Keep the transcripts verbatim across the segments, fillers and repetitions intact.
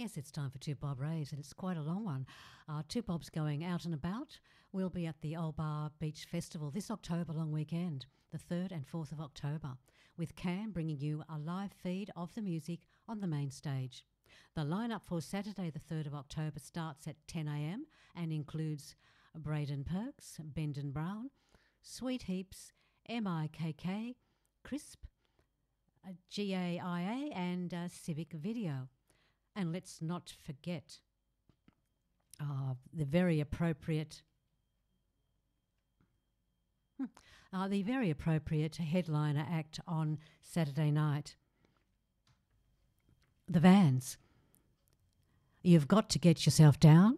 Yes, it's time for Two Bob Raves, and it's quite a long one. Uh, Two Bob's going out and about. We'll be at the Old Bar Beach Festival this October long weekend, the third and fourth of October, with Cam bringing you a live feed of the music on the main stage. The lineup for Saturday, the third of October, starts at ten a m and includes Braden Perks, Bendon Brown, Sweet Heaps, M I K K, Crisp, uh, G A I A, and uh, Civic Video. And let's not forget uh, the very appropriate, hmm, uh, the very appropriate headliner act on Saturday night, the Vans. You've got to get yourself down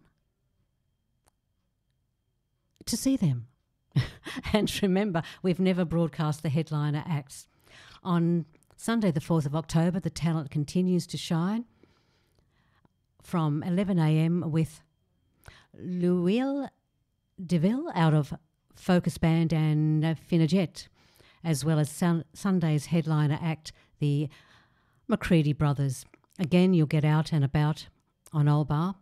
to see them. And remember, we've never broadcast the headliner acts. On Sunday, the fourth of October, the talent continues to shine from eleven a m with Louis Deville out of Focus Band and uh, Finajet, as well as sun- Sunday's headliner act, the McCready Brothers. Again, you'll get out and about on Old Bar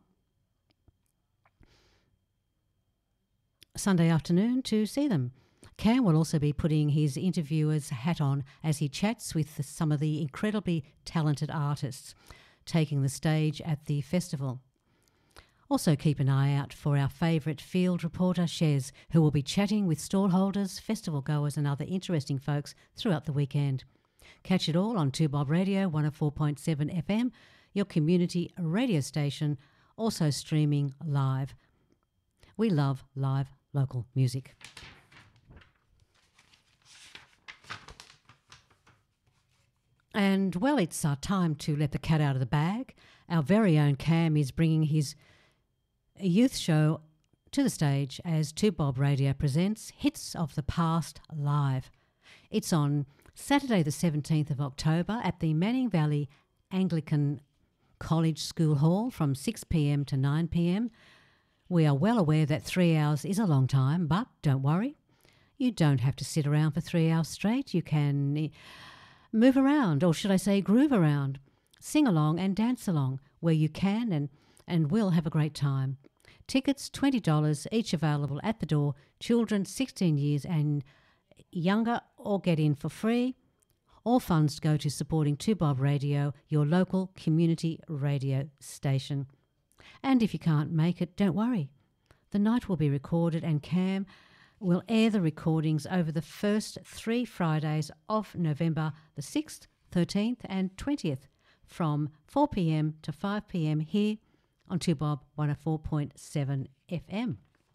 Sunday afternoon to see them. Cam will also be putting his interviewer's hat on as he chats with the, some of the incredibly talented artists taking the stage at the festival. Also keep an eye out for our favourite field reporter, Shez, who will be chatting with stallholders, festival goers and other interesting folks throughout the weekend. Catch it all on two Bob Radio, one oh four point seven F M, your community radio station, also streaming live. We love live local music. And, well, it's uh, time to let the cat out of the bag. Our very own Cam is bringing his youth show to the stage as two Bob Radio presents Hits of the Past Live. It's on Saturday the seventeenth of October at the Manning Valley Anglican College School Hall from six p m to nine p m. We are well aware that three hours is a long time, but don't worry. You don't have to sit around for three hours straight. You can move around, or should I say groove around, sing along and dance along where you can and, and will have a great time. Tickets twenty dollars, each available at the door. Children sixteen years and younger or get in for free. All funds go to supporting two Bob Radio, your local community radio station. And if you can't make it, don't worry. The night will be recorded and Cam will air the recordings over the first three Fridays of November the sixth, thirteenth and twentieth from four p m to five p m here on two Bob one oh four point seven F M.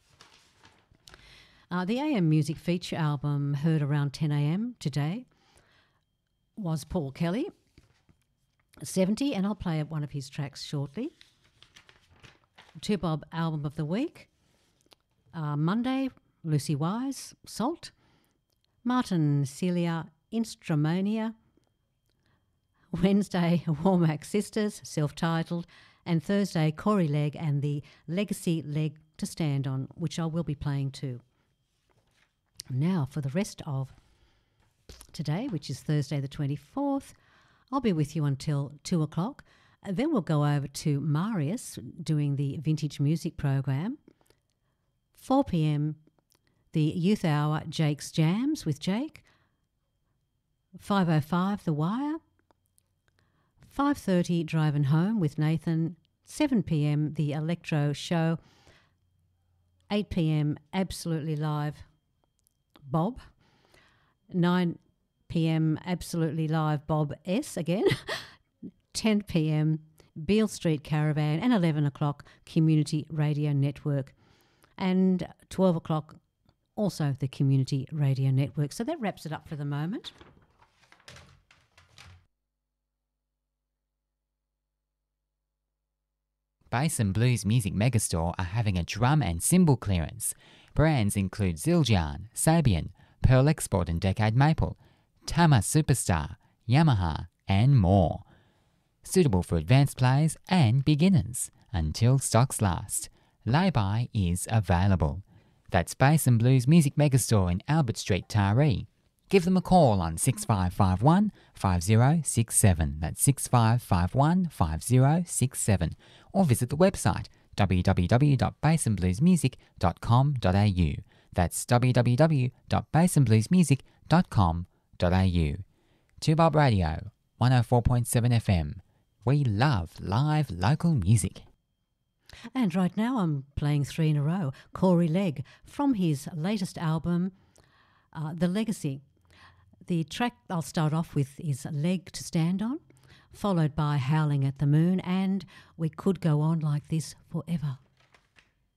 Uh, the A M Music Feature album heard around ten a m today was Paul Kelly, seventy, and I'll play one of his tracks shortly. two Bob Album of the Week, uh, Monday, Lucy Wise, Salt, Martin Celia, Instrumonia, Wednesday, Womack Sisters, self-titled, and Thursday, Corey Legg and the Legacy Leg to Stand On, which I will be playing too. Now, for the rest of today, which is Thursday the twenty-fourth, I'll be with you until two o'clock. Then we'll go over to Marius doing the Vintage Music program. four p m, the Youth Hour, Jake's Jams with Jake. five oh five, The Wire. five thirty, Driving Home with Nathan. seven p m, The Electro Show. eight p m, Absolutely Live, Bob. nine p m, Absolutely Live, Bob S. again. ten p m, Beale Street Caravan, and eleven o'clock, Community Radio Network. And twelve o'clock, also the Community Radio Network. So that wraps it up for the moment. Bass and Blues Music Megastore are having a drum and cymbal clearance. Brands include Zildjian, Sabian, Pearl Export and Decade Maple, Tama Superstar, Yamaha, and more. Suitable for advanced players and beginners until stocks last. Lay-by is available. That's Bass and Blues Music Megastore in Albert Street, Taree. give them a call on six five five one, five zero six seven. That's six five five one, five zero six seven. Or visit the website w w w dot bass and blues music dot com dot a u. That's w w w dot bass and blues music dot com dot a u. two Bob Radio, one oh four point seven F M. We love live local music. And right now I'm playing three in a row. Corey Legg from his latest album, uh, The Legacy. The track I'll start off with is Leg to Stand On, followed by Howling at the Moon, and we could go on like this forever.